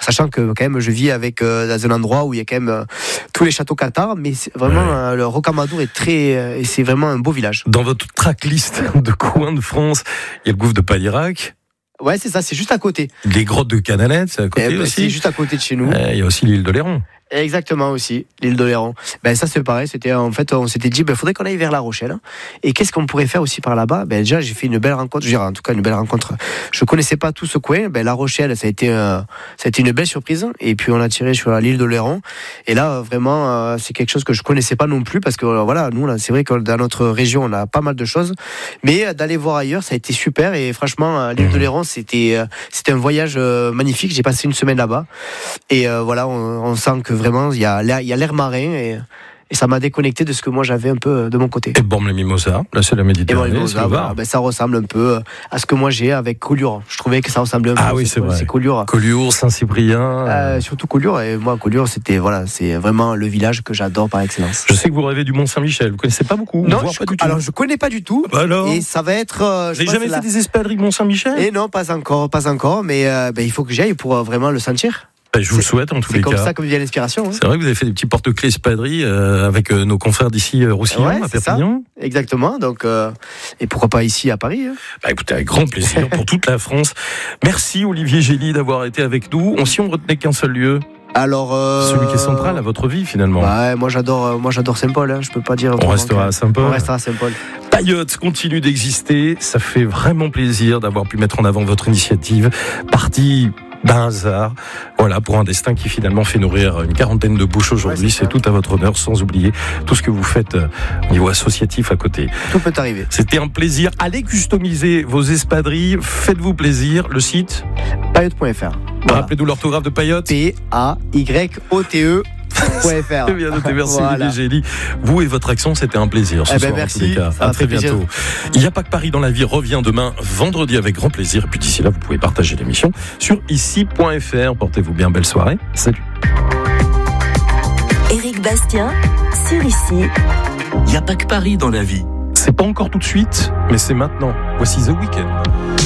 sachant que quand même je vis avec dans un endroit où il y a quand même tous les châteaux cathares, mais vraiment le Rocamadour est et c'est vraiment un beau village. Dans votre tracklist de coins de France, il y a le gouffre de Padirac. Ouais, c'est ça, c'est juste à côté. Les grottes de Canalette, c'est à côté aussi. C'est juste à côté de chez nous. Il y a aussi l'île de Léron. Exactement aussi, l'île de Léron. Ça c'est pareil, on s'était dit faudrait qu'on aille vers La Rochelle. Et qu'est-ce qu'on pourrait faire aussi par là-bas? Déjà j'ai fait une belle rencontre, en tout cas une belle rencontre. Je connaissais pas tout ce coin. La Rochelle, ça a été une belle surprise. Et puis on a tiré sur l'île de Léron. Et là vraiment c'est quelque chose que je connaissais pas non plus parce que voilà, nous là, c'est vrai que dans notre région on a pas mal de choses, mais d'aller voir ailleurs ça a été super. Et franchement l'île de Léron c'était un voyage magnifique. J'ai passé une semaine là-bas et voilà on sent que vraiment il y a l'air marin et ça m'a déconnecté de ce que moi j'avais un peu de mon côté. Et Bormes-les-Mimosas, là c'est la Méditerranée. Et Bormes-les-Mimosas, ça ressemble un peu à ce que moi j'ai avec Collioure. Je trouvais que ça ressemblait un peu. Ah oui, c'est vrai. C'est Collioure. Collioure, Saint-Cyprien. Surtout Collioure. Et moi, Collioure, c'est vraiment le village que j'adore par excellence. Je sais que vous rêvez du Mont-Saint-Michel. Vous connaissez pas beaucoup? Non, pas du tout. Alors je connais pas du tout. Alors et ça va être. Vous n'avez jamais fait des espadrilles Mont-Saint-Michel? Et non, pas encore. Mais il faut que j'y aille pour vraiment le sentir. Je vous le souhaite en tous les cas. C'est comme ça que vient l'inspiration. C'est vrai que vous avez fait des petits porte-clés espadrilles avec nos confrères d'ici, Roussillon, à Perpignan. Ça. Exactement. Donc, et pourquoi pas ici à Paris. Écoutez, avec grand plaisir pour toute la France. Merci Olivier Gély d'avoir été avec nous. Si on retenait qu'un seul lieu. Alors, celui qui est central à votre vie finalement. Moi j'adore Saint-Paul. Je peux pas dire. On restera à Saint-Paul. On restera à Saint-Paul. Paillote continue d'exister. Ça fait vraiment plaisir d'avoir pu mettre en avant votre initiative. Partie d'un hasard, voilà, pour un destin qui finalement fait nourrir une quarantaine de bouches aujourd'hui. C'est tout à votre honneur, sans oublier tout ce que vous faites au niveau associatif à côté. Tout peut arriver. C'était un plaisir. Allez customiser vos espadrilles, faites-vous plaisir. Le site paillote.fr. Voilà. Rappelez-nous l'orthographe de Paillote. P-A-Y-O-T-E. C'est bien noté, merci Olivier Gély. Vous et votre accent, c'était un plaisir ce soir, merci, en tous les cas. À très bientôt. Il n'y a pas que Paris dans la vie revient demain, vendredi, avec grand plaisir. Et puis d'ici là, vous pouvez partager l'émission sur ici.fr. Portez-vous bien, belle soirée. Salut. Éric Bastien, sur Ici. Il n'y a pas que Paris dans la vie. C'est pas encore tout de suite, mais c'est maintenant. Voici The Weeknd.